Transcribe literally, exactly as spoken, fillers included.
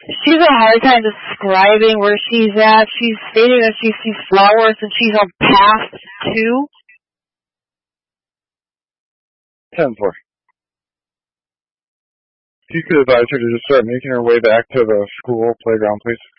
She's a hard time describing where she's at. She's stating that she sees flowers and she's on path two. ten four. If you could advise her to just start making her way back to the school playground, please.